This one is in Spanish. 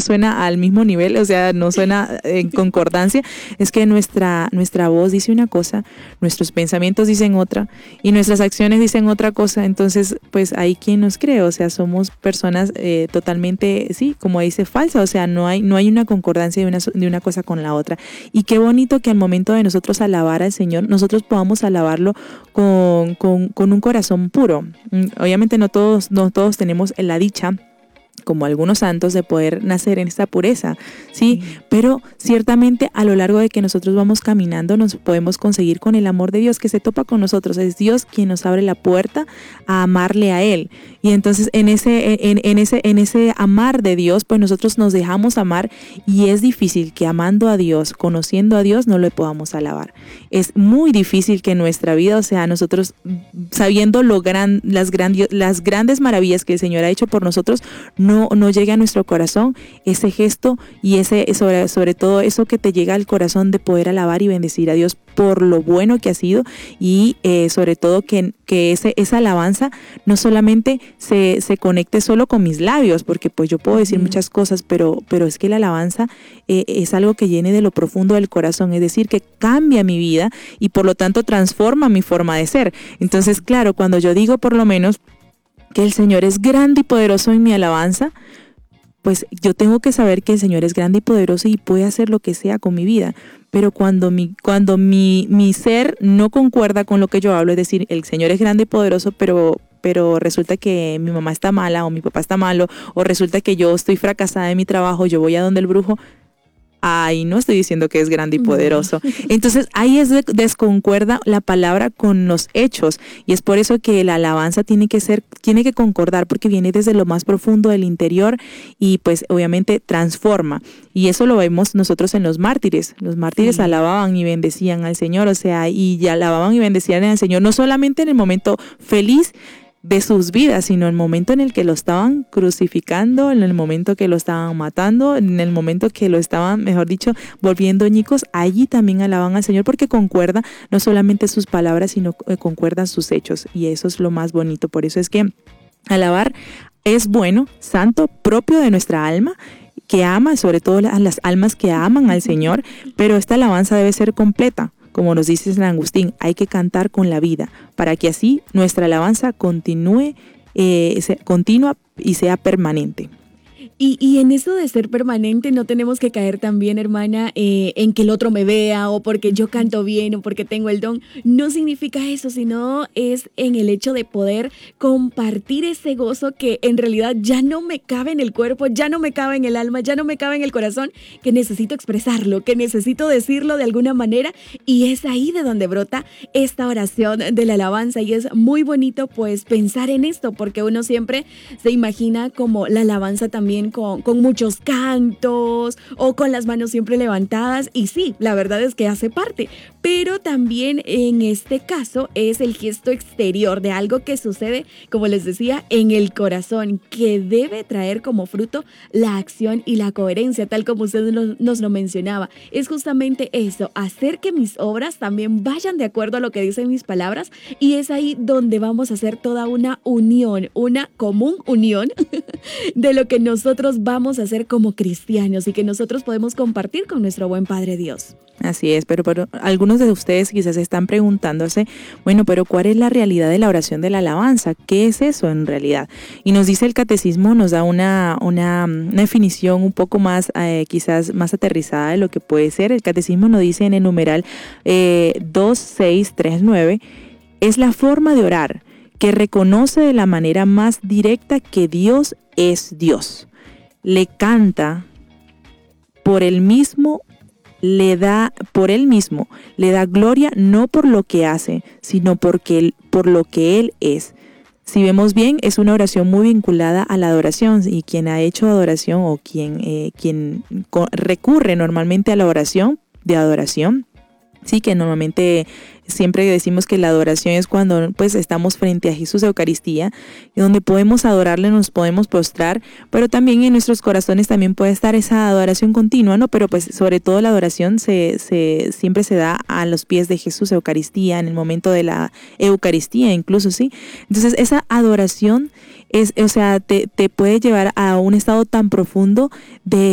suena al mismo nivel, o sea, no suena en concordancia, es que nuestra voz dice una cosa, nuestros pensamientos dicen otra y nuestras acciones dicen otra cosa. Entonces, pues hay quien nos cree, o sea, somos personas totalmente, sí, como dice, falsas, o sea, no hay una concordancia de una cosa con la otra. Y qué bonito que al momento de nosotros alabar al Señor, nosotros podamos alabarlo con un corazón puro. Obviamente no todos tenemos la dicha, como algunos santos, de poder nacer en esta pureza, ¿sí? Pero ciertamente a lo largo de que nosotros vamos caminando nos podemos conseguir con el amor de Dios que se topa con nosotros. Es Dios quien nos abre la puerta a amarle a Él. Y entonces en ese amar de Dios, pues nosotros nos dejamos amar, y es difícil que amando a Dios, conociendo a Dios, no le podamos alabar. Es muy difícil que en nuestra vida, o sea, nosotros sabiendo las grandes maravillas que el Señor ha hecho por nosotros, no llegue a nuestro corazón ese gesto y sobre todo eso que te llega al corazón de poder alabar y bendecir a Dios por lo bueno que ha sido, y sobre todo que esa alabanza no solamente se conecte solo con mis labios, porque pues yo puedo decir muchas cosas, pero es que la alabanza es algo que viene de lo profundo del corazón, es decir, que cambia mi vida y por lo tanto transforma mi forma de ser. Entonces, claro, cuando yo digo por lo menos que el Señor es grande y poderoso en mi alabanza, pues yo tengo que saber que el Señor es grande y poderoso y puede hacer lo que sea con mi vida. Pero cuando mi ser no concuerda con lo que yo hablo, es decir, el Señor es grande y poderoso, pero resulta que mi mamá está mala o mi papá está malo, o resulta que yo estoy fracasada en mi trabajo, yo voy a donde el brujo, ahí no estoy diciendo que es grande y poderoso. Entonces ahí desconcuerda la palabra con los hechos, y es por eso que la alabanza tiene que concordar, porque viene desde lo más profundo del interior y pues obviamente transforma. Y eso lo vemos nosotros en los mártires. Los mártires alababan y bendecían al Señor, o sea, y alababan y bendecían al Señor no solamente en el momento feliz de sus vidas, sino en el momento en el que lo estaban crucificando, en el momento que lo estaban matando, en el momento que lo estaban, mejor dicho, volviendo añicos. Allí también alaban al Señor, porque concuerda no solamente sus palabras, sino concuerdan sus hechos, y eso es lo más bonito. Por eso es que alabar es bueno, santo, propio de nuestra alma, que ama, sobre todo a las almas que aman al Señor, pero esta alabanza debe ser completa. Como nos dice San Agustín, hay que cantar con la vida, para que así nuestra alabanza continúe, continua y sea permanente. Y en eso de ser permanente no tenemos que caer también, hermana, en que el otro me vea, o porque yo canto bien o porque tengo el don. No significa eso, sino es en el hecho de poder compartir ese gozo que en realidad ya no me cabe en el cuerpo, ya no me cabe en el alma, ya no me cabe en el corazón, que necesito expresarlo, que necesito decirlo de alguna manera, y es ahí de donde brota esta oración de la alabanza. Y es muy bonito pues pensar en esto, porque uno siempre se imagina como la alabanza también con muchos cantos o con las manos siempre levantadas, y sí, la verdad es que hace parte, pero también en este caso es el gesto exterior de algo que sucede, como les decía, en el corazón, que debe traer como fruto la acción y la coherencia, tal como usted nos lo mencionaba. Es justamente eso, hacer que mis obras también vayan de acuerdo a lo que dicen mis palabras, y es ahí donde vamos a hacer toda una unión, una común unión de lo que nosotros vamos a hacer como cristianos y que nosotros podemos compartir con nuestro buen Padre Dios. Así es, pero algunos de ustedes quizás están preguntándose, bueno, pero ¿cuál es la realidad de la oración de la alabanza? ¿Qué es eso en realidad? Y nos dice el catecismo, nos da una definición un poco más, quizás más aterrizada de lo que puede ser. El catecismo nos dice en el numeral 2639, es la forma de orar que reconoce de la manera más directa que Dios es Dios. Le canta por él mismo, le da gloria no por lo que hace, sino por lo que él es. Si vemos bien, es una oración muy vinculada a la adoración, y quien ha hecho adoración o quien recurre normalmente a la oración de adoración, sí, que normalmente siempre decimos que la adoración es cuando pues estamos frente a Jesús Eucaristía, y donde podemos adorarle, nos podemos postrar, pero también en nuestros corazones también puede estar esa adoración continua, ¿no? Pero pues sobre todo la adoración siempre se da a los pies de Jesús Eucaristía, en el momento de la Eucaristía incluso, ¿sí? Entonces esa adoración te puede llevar a un estado tan profundo de